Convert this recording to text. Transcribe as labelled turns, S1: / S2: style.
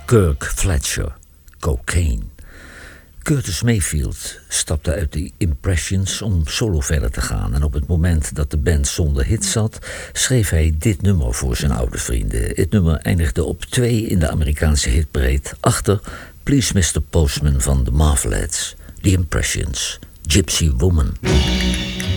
S1: Kirk Fletcher, Cocaine. Curtis Mayfield stapte uit de Impressions om solo verder te gaan. En op het moment dat de band zonder hit zat, schreef hij dit nummer voor zijn oude vrienden. Het nummer eindigde op 2 in de Amerikaanse hitparade, achter Please Mr. Postman van The Marvelettes, The Impressions, Gypsy Woman.